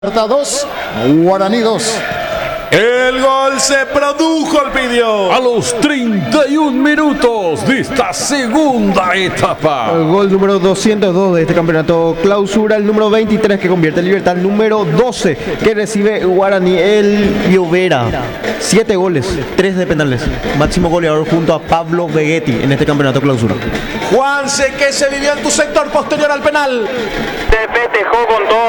Libertad 2, Guaraní 2. El gol se produjo, Elpidio. A los 31 minutos de esta segunda etapa. El gol número 202 de este campeonato clausura, el número 23 que convierte Libertad, el número 12 que recibe Guaraní, el Llovera. 7 goles, 3 de penales. Máximo goleador junto a Pablo Vegetti en este campeonato clausura. Juanse, ¿qué se vivió en tu sector posterior al penal? Se festejó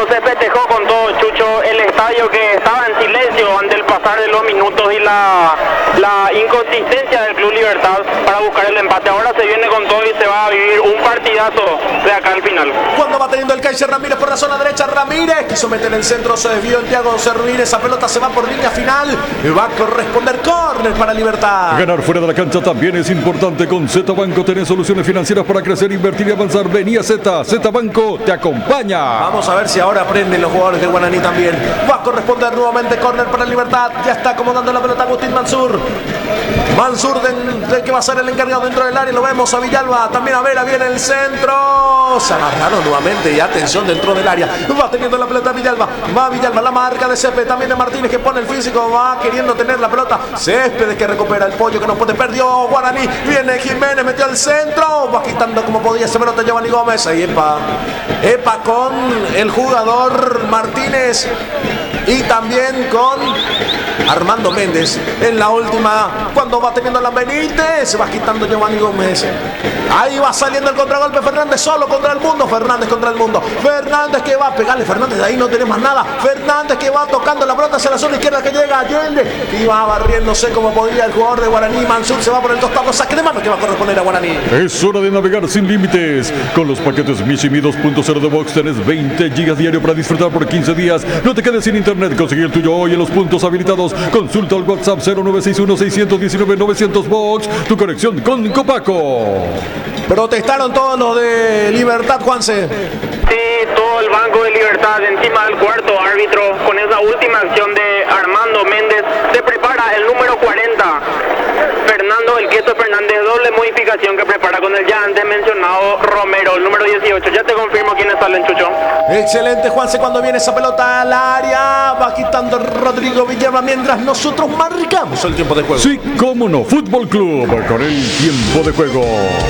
con todo, Chucho. El estadio que estaba en silencio ante el pasar de los minutos y la inconsistencia del Club Libertad para buscar el empate. Ahora se viene con todo y se va a vivir un partidazo de acá al final. Cuando va teniendo el Kaiser Ramírez por la zona derecha, Ramírez quiso meter el centro, se desvió en Thiago Servir, esa pelota se va por línea final y va a corresponder córner para Libertad. Ganar fuera de la cancha también es importante. Con Z Banco tenés soluciones financieras para crecer, invertir y avanzar. Venía Z Banco te acompaña. Vamos a ver si ahora aprenden los jugadores de Guaraní también. Va a corresponder nuevamente córner para Libertad. Ya está acomodando la pelota Agustín Mansur. Mansur del que va a ser el encargado dentro del área. Lo vemos a Villalba, también a Vera, viene el centro. Se agarraron nuevamente y atención dentro del área. Va teniendo la pelota Villalba. Va Villalba, la marca de Céspedes, también de Martínez que pone el físico. Va queriendo tener la pelota. Céspedes que recupera el pollo que no puede. Perdió Guaraní. Viene Jiménez, metió el centro. Va quitando como podía esa pelota Giovanni Gómez. Ahí Epa con el jugador Martínez. Y también con Armando Méndez en la última, cuando va teniendo la Benítez, se va quitando Giovanni Gómez. Ahí va saliendo el contragolpe Fernández solo contra el mundo. Fernández contra el mundo. Fernández que va a pegarle. Fernández, de ahí no tenemos nada. Fernández que va tocando la pelota hacia la zona izquierda que llega Allende. Y va barriéndose como podía el jugador de Guaraní. Mansur se va por el costado. Saque de mano que va a corresponder a Guaraní. Es hora de navegar sin límites. Con los paquetes Mishimi 2.0 de Box tenés 20 gigas diario para disfrutar por 15 días. No te quedes sin internet. Conseguí el tuyo hoy en los puntos habilitados. Consulta al WhatsApp 0961-619-900 Box. Tu conexión con Copaco. Protestaron todos los de Libertad, Juanse. Sí, todo el banco de Libertad encima del cuarto árbitro. Con esa última acción de Armando Méndez se prepara el número 40. Fernando El Queso Fernández, doble modificación que prepara con el ya antes mencionado Romero, el número 18. Ya te confirmo quiénes salen, Chucho. Excelente, Juanse, cuando viene esa pelota al área. Va quitando Rodrigo Villalba mientras nosotros marcamos el tiempo de juego. Sí, cómo no, Fútbol Club con el tiempo de juego.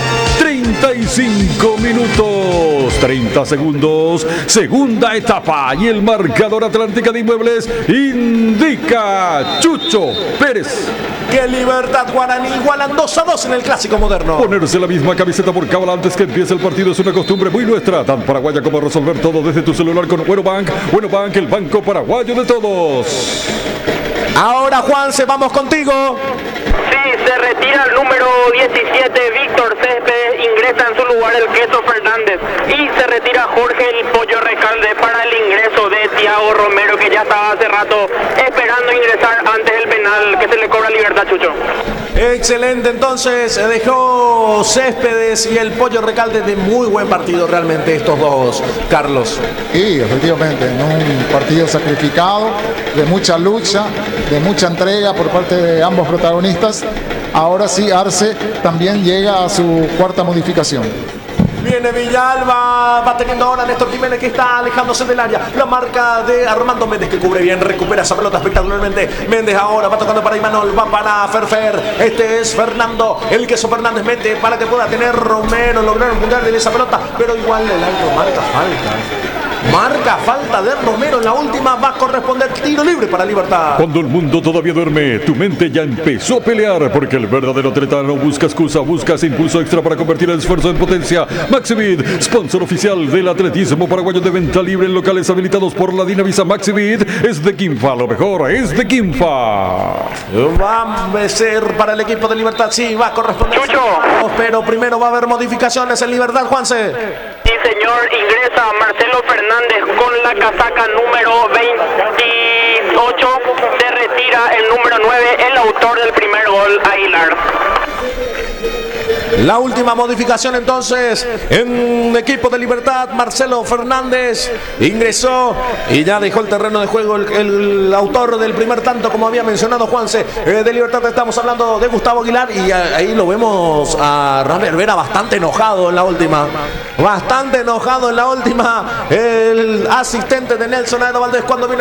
35 minutos, 30 segundos, segunda etapa y el marcador Atlántica de Inmuebles indica Chucho Pérez. Que Libertad Guaraní igualan 2-2 en el clásico moderno. Ponerse la misma camiseta por cábala antes que empiece el partido es una costumbre muy nuestra, tan paraguaya como resolver todo desde tu celular con Buenobank. Buenobank, el banco paraguayo de todos. Ahora, Juanse, vamos contigo. Sí, se retira el número 17, Víctor Céspedes, ingresa en su lugar el Queso Fernández y se retira Jorge el Pollo Recalde para el ingreso de Thiago Romero, que ya estaba hace rato esperando ingresar antes del penal que se le cobra a Libertad, Chucho. Excelente, entonces dejó Céspedes y el Pollo Recalde de muy buen partido realmente estos dos, Carlos. Y efectivamente, en un partido sacrificado, de mucha lucha, de mucha entrega por parte de ambos protagonistas. Ahora sí, Arce también llega a su cuarta modificación. Viene Villalba, va teniendo ahora Néstor Jiménez que está alejándose del área. La marca de Armando Méndez que cubre bien, recupera esa pelota espectacularmente. Méndez ahora va tocando para Imanol, va para Ferfer. Este es Fernando, el Queso Fernández mete para que pueda tener Romero. Lograron puntear de esa pelota, pero igual el árbitro marca falta. Marca falta de Romero en la última, va a corresponder tiro libre para Libertad. Cuando el mundo todavía duerme, tu mente ya empezó a pelear, porque el verdadero atleta no busca excusa, busca ese impulso extra para convertir el esfuerzo en potencia. Maximid, sponsor oficial del atletismo paraguayo de venta libre en locales habilitados por la Dinavisa. Maximid es de Quimfa, lo mejor es de Quimfa. Va a ser para el equipo de Libertad, sí, va a corresponder. Chucho. Pero primero va a haber modificaciones en Libertad, Juanse. Sí, señor, ingresa Marcelo Fernández con la casaca número 28. Se retira el número 9, el autor del primer gol, Aguilar. La última modificación entonces en equipo de Libertad. Marcelo Fernández ingresó y ya dejó el terreno de juego el autor del primer tanto, como había mencionado Juanse, de Libertad. Estamos hablando de Gustavo Aguilar y ahí lo vemos a Ramiro Vera bastante enojado en la última. Bastante enojado en la última el asistente de Nelson Aedo Valdés cuando viene